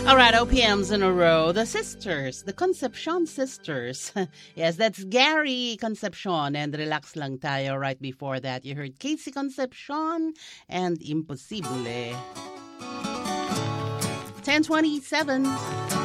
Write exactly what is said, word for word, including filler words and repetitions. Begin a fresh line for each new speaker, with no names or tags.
All right, O P Ms in a row. The sisters, the Concepcion sisters. Yes, that's Gary Concepcion and Relax Lang Tayo. Right before that, you heard Casey Concepcion and Imposible. ten twenty-seven.